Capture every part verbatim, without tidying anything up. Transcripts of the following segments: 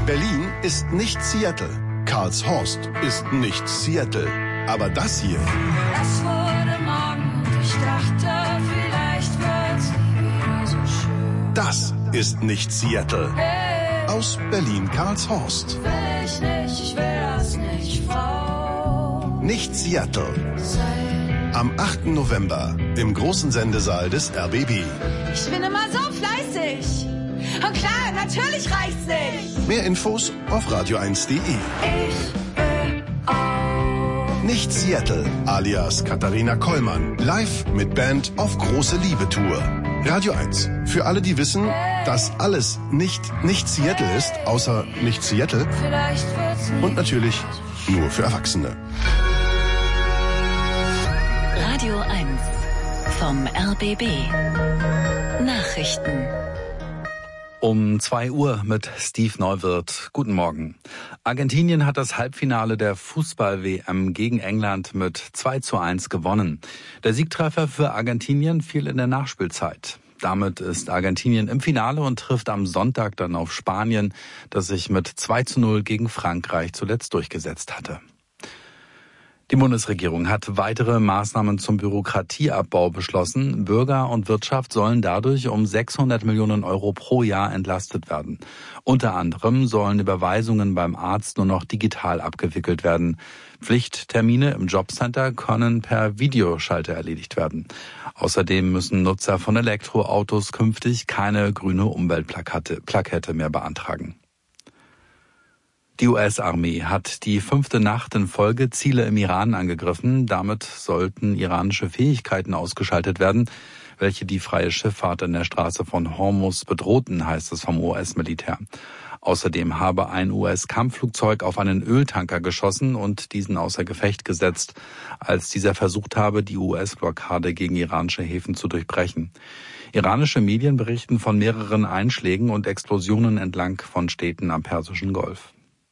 Berlin ist nicht Seattle. Karlshorst ist nicht Seattle. Aber das hier... Es wurde Morgen und ich dachte, vielleicht wird's nie wieder so schön. Das ist nicht Seattle. Hey, aus Berlin-Karlshorst. will ich nicht, ich will das nicht, Frau. Nicht Seattle. Sei. Am achten November im großen Sendesaal des R B B. Ich bin immer so fleißig. Und klar, natürlich reicht's nicht. Mehr Infos auf radio eins punkt de. Ich will auch. Nicht Seattle, alias Katharina Kollmann. Live mit Band auf große Liebe-Tour. Radio eins. Für alle, die wissen, dass alles nicht nicht Seattle ist, außer nicht Seattle. Vielleicht wird's nie. Und natürlich nur für Erwachsene. Radio eins vom R B B. Nachrichten. Um zwei Uhr mit Steve Neuwirth. Guten Morgen. Argentinien hat das Halbfinale der Fußball-W M gegen England mit zwei zu eins gewonnen. Der Siegtreffer für Argentinien fiel in der Nachspielzeit. Damit ist Argentinien im Finale und trifft am Sonntag dann auf Spanien, das sich mit zwei zu null gegen Frankreich zuletzt durchgesetzt hatte. Die Bundesregierung hat weitere Maßnahmen zum Bürokratieabbau beschlossen. Bürger und Wirtschaft sollen dadurch um sechshundert Millionen Euro pro Jahr entlastet werden. Unter anderem sollen Überweisungen beim Arzt nur noch digital abgewickelt werden. Pflichttermine im Jobcenter können per Videoschalter erledigt werden. Außerdem müssen Nutzer von Elektroautos künftig keine grüne Umweltplakette Plakette mehr beantragen. Die U S-Armee hat die fünfte Nacht in Folge Ziele im Iran angegriffen. Damit sollten iranische Fähigkeiten ausgeschaltet werden, welche die freie Schifffahrt in der Straße von Hormuz bedrohten, heißt es vom U S-Militär. Außerdem habe ein U S-Kampfflugzeug auf einen Öltanker geschossen und diesen außer Gefecht gesetzt, als dieser versucht habe, die U S-Blockade gegen iranische Häfen zu durchbrechen. Iranische Medien berichten von mehreren Einschlägen und Explosionen entlang von Städten am Persischen Golf.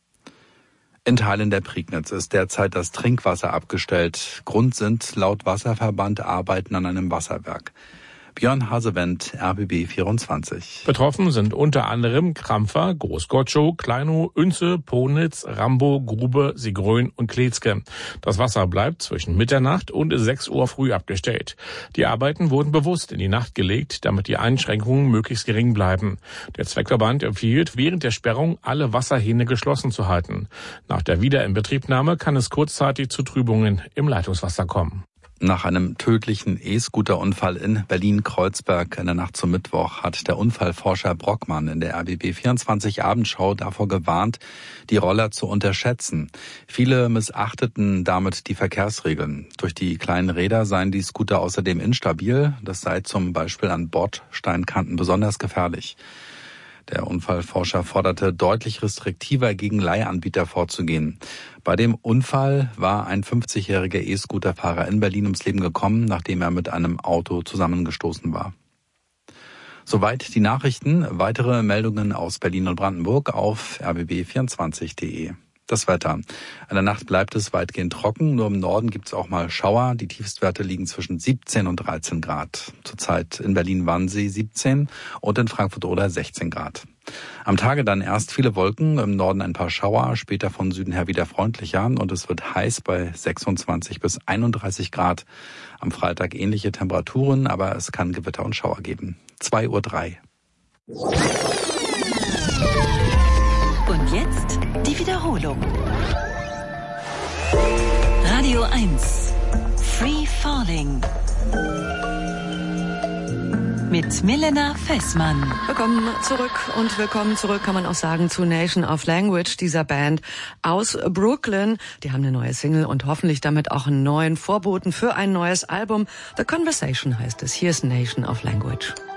In Teilen der Prignitz ist derzeit das Trinkwasser abgestellt. Grund sind laut Wasserverband Arbeiten an einem Wasserwerk. Björn Hasewendt, R B B vierundzwanzig. Betroffen sind unter anderem Krampfer, Großgotschow, Kleinow, Oense, Ponitz, Rambo, Grube, Sigrön und Kletzke. Das Wasser bleibt zwischen Mitternacht und sechs Uhr früh abgestellt. Die Arbeiten wurden bewusst in die Nacht gelegt, damit die Einschränkungen möglichst gering bleiben. Der Zweckverband empfiehlt, während der Sperrung alle Wasserhähne geschlossen zu halten. Nach der Wiederinbetriebnahme kann es kurzzeitig zu Trübungen im Leitungswasser kommen. Nach einem tödlichen E-Scooter-Unfall in Berlin-Kreuzberg in der Nacht zum Mittwoch hat der Unfallforscher Brockmann in der R B B vierundzwanzig Abendschau davor gewarnt, die Roller zu unterschätzen. Viele missachteten damit die Verkehrsregeln. Durch die kleinen Räder seien die Scooter außerdem instabil. Das sei zum Beispiel an Bordsteinkanten besonders gefährlich. Der Unfallforscher forderte, deutlich restriktiver gegen Leihanbieter vorzugehen. Bei dem Unfall war ein fünfzigjähriger E-Scooter-Fahrer in Berlin ums Leben gekommen, nachdem er mit einem Auto zusammengestoßen war. Soweit die Nachrichten. Weitere Meldungen aus Berlin und Brandenburg auf r b b vierundzwanzig punkt de. Das Wetter. In der Nacht bleibt es weitgehend trocken. Nur im Norden gibt es auch mal Schauer. Die Tiefstwerte liegen zwischen siebzehn und dreizehn Grad. Zurzeit in Berlin-Wannsee siebzehn und in Frankfurt-Oder sechzehn Grad. Am Tage dann erst viele Wolken, im Norden ein paar Schauer, später von Süden her wieder freundlicher und es wird heiß bei sechsundzwanzig bis einunddreißig Grad. Am Freitag ähnliche Temperaturen, aber es kann Gewitter und Schauer geben. zwei Uhr drei. Und jetzt die Wiederholung. Radio eins. Free Falling. Mit Milena Fessmann. Willkommen zurück und willkommen zurück, kann man auch sagen, zu Nation of Language, dieser Band aus Brooklyn. Die haben eine neue Single und hoffentlich damit auch einen neuen Vorboten für ein neues Album. The Conversation heißt es. Hier ist Nation of Language.